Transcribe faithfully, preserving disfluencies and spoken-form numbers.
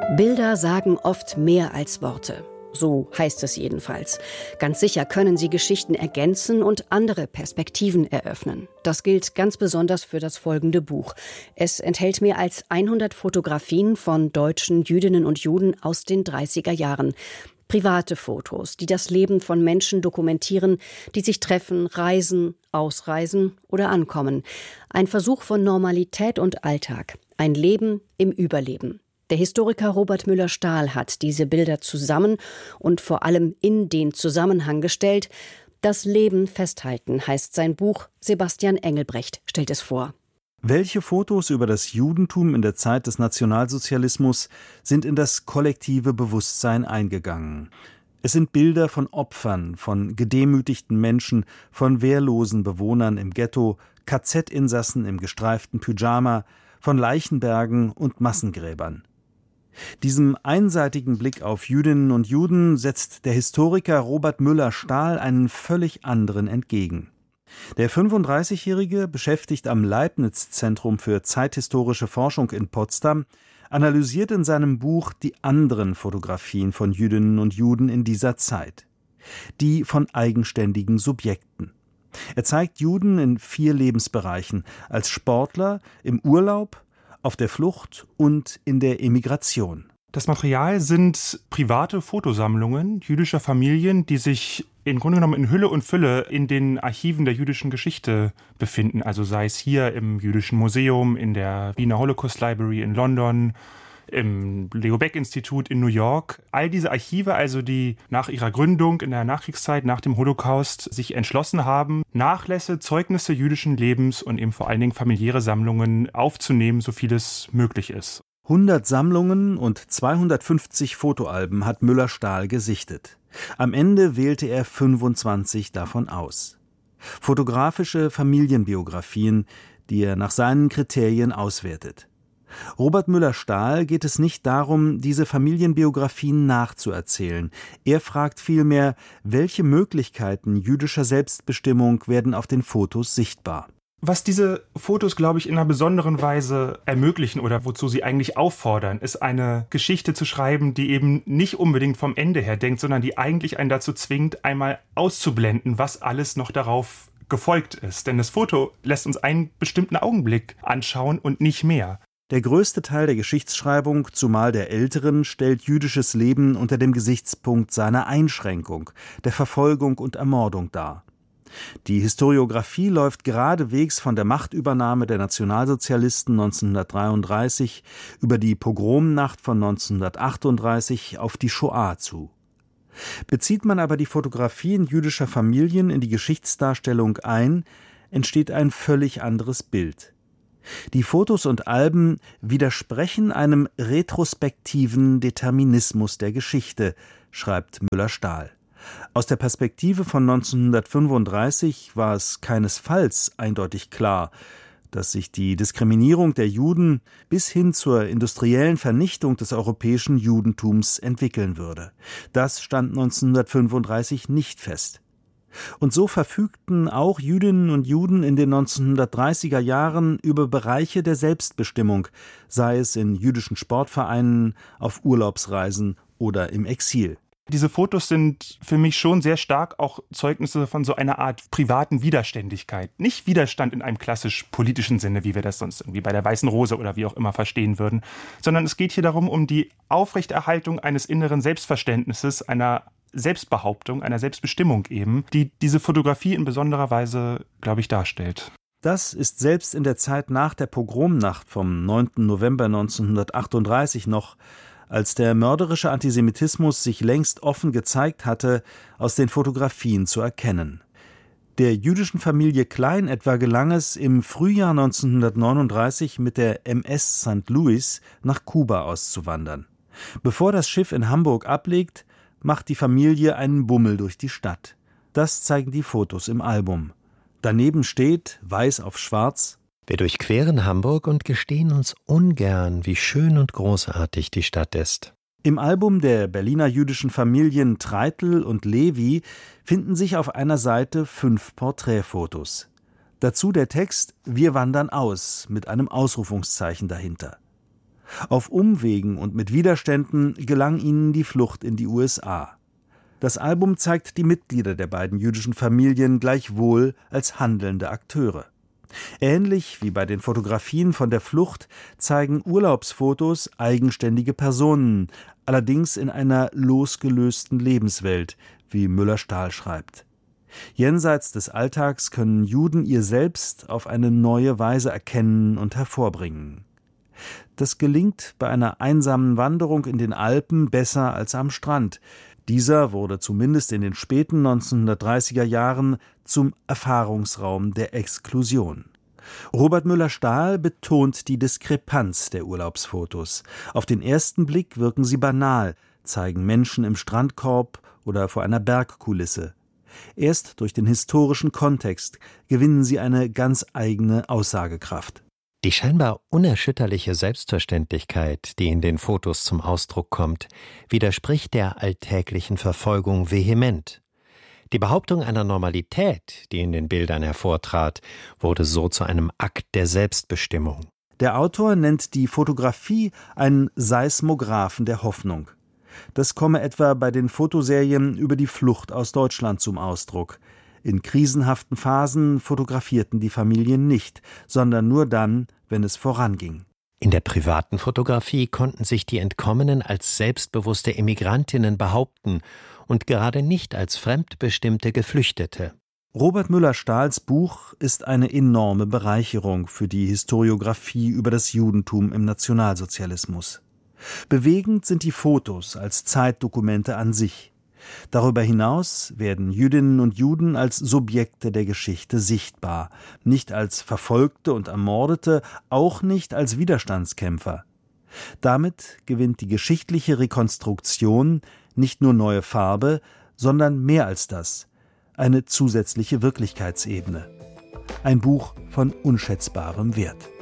Bilder sagen oft mehr als Worte. So heißt es jedenfalls. Ganz sicher können sie Geschichten ergänzen und andere Perspektiven eröffnen. Das gilt ganz besonders für das folgende Buch. Es enthält mehr als hundert Fotografien von deutschen Jüdinnen und Juden aus den dreißiger Jahren. Private Fotos, die das Leben von Menschen dokumentieren, die sich treffen, reisen, ausreisen oder ankommen. Ein Versuch von Normalität und Alltag. Ein Leben im Überleben. Der Historiker Robert Müller-Stahl hat diese Bilder zusammen und vor allem in den Zusammenhang gestellt. Das Leben festhalten heißt sein Buch. Sebastian Engelbrecht stellt es vor. Welche Fotos über das Judentum in der Zeit des Nationalsozialismus sind in das kollektive Bewusstsein eingegangen? Es sind Bilder von Opfern, von gedemütigten Menschen, von wehrlosen Bewohnern im Ghetto, K Z-Insassen im gestreiften Pyjama, von Leichenbergen und Massengräbern. Diesem einseitigen Blick auf Jüdinnen und Juden setzt der Historiker Robert Müller-Stahl einen völlig anderen entgegen. Der fünfunddreißigjährige, beschäftigt am Leibniz-Zentrum für zeithistorische Forschung in Potsdam, analysiert in seinem Buch die anderen Fotografien von Jüdinnen und Juden in dieser Zeit. Die von eigenständigen Subjekten. Er zeigt Juden in vier Lebensbereichen: als Sportler, im Urlaub, auf der Flucht und in der Emigration. Das Material sind private Fotosammlungen jüdischer Familien, die sich im Grunde genommen in Hülle und Fülle in den Archiven der jüdischen Geschichte befinden. Also sei es hier im Jüdischen Museum, in der Wiener Holocaust Library in London, im Leo Baeck Institut in New York. All diese Archive, also die nach ihrer Gründung in der Nachkriegszeit, nach dem Holocaust, sich entschlossen haben, Nachlässe, Zeugnisse jüdischen Lebens und eben vor allen Dingen familiäre Sammlungen aufzunehmen, so viel es möglich ist. hundert Sammlungen und zweihundertfünfzig Fotoalben hat Müller-Stahl gesichtet. Am Ende wählte er fünfundzwanzig davon aus. Fotografische Familienbiografien, die er nach seinen Kriterien auswertet. Robert Müller-Stahl geht es nicht darum, diese Familienbiografien nachzuerzählen. Er fragt vielmehr, welche Möglichkeiten jüdischer Selbstbestimmung werden auf den Fotos sichtbar. Was diese Fotos, glaube ich, in einer besonderen Weise ermöglichen oder wozu sie eigentlich auffordern, ist eine Geschichte zu schreiben, die eben nicht unbedingt vom Ende her denkt, sondern die eigentlich einen dazu zwingt, einmal auszublenden, was alles noch darauf gefolgt ist. Denn das Foto lässt uns einen bestimmten Augenblick anschauen und nicht mehr. Der größte Teil der Geschichtsschreibung, zumal der älteren, stellt jüdisches Leben unter dem Gesichtspunkt seiner Einschränkung, der Verfolgung und Ermordung dar. Die Historiographie läuft geradewegs von der Machtübernahme der Nationalsozialisten neunzehnhundertdreiunddreißig über die Pogromnacht von neunzehnhundertachtunddreißig auf die Shoah zu. Bezieht man aber die Fotografien jüdischer Familien in die Geschichtsdarstellung ein, entsteht ein völlig anderes Bild. Die Fotos und Alben widersprechen einem retrospektiven Determinismus der Geschichte, schreibt Müller-Stahl. Aus der Perspektive von neunzehnhundertfünfunddreißig war es keinesfalls eindeutig klar, dass sich die Diskriminierung der Juden bis hin zur industriellen Vernichtung des europäischen Judentums entwickeln würde. Das stand neunzehnhundertfünfunddreißig nicht fest. Und so verfügten auch Jüdinnen und Juden in den neunzehnhundertdreißiger Jahren über Bereiche der Selbstbestimmung, sei es in jüdischen Sportvereinen, auf Urlaubsreisen oder im Exil. Diese Fotos sind für mich schon sehr stark auch Zeugnisse von so einer Art privaten Widerständigkeit. Nicht Widerstand in einem klassisch politischen Sinne, wie wir das sonst irgendwie bei der Weißen Rose oder wie auch immer verstehen würden, sondern es geht hier darum, um die Aufrechterhaltung eines inneren Selbstverständnisses, einer Selbstbehauptung, einer Selbstbestimmung eben, die diese Fotografie in besonderer Weise, glaube ich, darstellt. Das ist selbst in der Zeit nach der Pogromnacht vom neunten November neunzehnhundertachtunddreißig noch, als der mörderische Antisemitismus sich längst offen gezeigt hatte, aus den Fotografien zu erkennen. Der jüdischen Familie Klein etwa gelang es, im Frühjahr neunzehnhundertneununddreißig mit der M S Sankt Louis nach Kuba auszuwandern. Bevor das Schiff in Hamburg ablegt, macht die Familie einen Bummel durch die Stadt. Das zeigen die Fotos im Album. Daneben steht, weiß auf schwarz: Wir durchqueren Hamburg und gestehen uns ungern, wie schön und großartig die Stadt ist. Im Album der Berliner jüdischen Familien Treitl und Levi finden sich auf einer Seite fünf Porträtfotos. Dazu der Text: Wir wandern aus, mit einem Ausrufungszeichen dahinter. Auf Umwegen und mit Widerständen gelang ihnen die Flucht in die U S A. Das Album zeigt die Mitglieder der beiden jüdischen Familien gleichwohl als handelnde Akteure. Ähnlich wie bei den Fotografien von der Flucht zeigen Urlaubsfotos eigenständige Personen, allerdings in einer losgelösten Lebenswelt, wie Müller-Stahl schreibt. Jenseits des Alltags können Juden ihr Selbst auf eine neue Weise erkennen und hervorbringen. Das gelingt bei einer einsamen Wanderung in den Alpen besser als am Strand. Dieser wurde zumindest in den späten neunzehnhundertdreißiger Jahren zum Erfahrungsraum der Exklusion. Robert Müller-Stahl betont die Diskrepanz der Urlaubsfotos. Auf den ersten Blick wirken sie banal, zeigen Menschen im Strandkorb oder vor einer Bergkulisse. Erst durch den historischen Kontext gewinnen sie eine ganz eigene Aussagekraft. Die scheinbar unerschütterliche Selbstverständlichkeit, die in den Fotos zum Ausdruck kommt, widerspricht der alltäglichen Verfolgung vehement. Die Behauptung einer Normalität, die in den Bildern hervortrat, wurde so zu einem Akt der Selbstbestimmung. Der Autor nennt die Fotografie einen Seismographen der Hoffnung. Das komme etwa bei den Fotoserien über die Flucht aus Deutschland zum Ausdruck. In krisenhaften Phasen fotografierten die Familien nicht, sondern nur dann, wenn es voranging. In der privaten Fotografie konnten sich die Entkommenen als selbstbewusste Emigrantinnen behaupten und gerade nicht als fremdbestimmte Geflüchtete. Robert Müller-Stahls Buch ist eine enorme Bereicherung für die Historiographie über das Judentum im Nationalsozialismus. Bewegend sind die Fotos als Zeitdokumente an sich. Darüber hinaus werden Jüdinnen und Juden als Subjekte der Geschichte sichtbar, nicht als Verfolgte und Ermordete, auch nicht als Widerstandskämpfer. Damit gewinnt die geschichtliche Rekonstruktion nicht nur neue Farbe, sondern mehr als das, eine zusätzliche Wirklichkeitsebene. Ein Buch von unschätzbarem Wert.